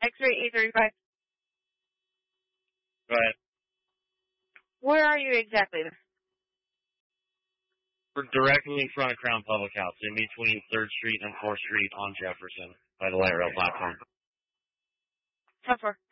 X-ray 835. Go ahead. Where are you exactly? We're directly in front of Crown Public House, in between 3rd Street and 4th Street on Jefferson, by the light rail platform. 10-4.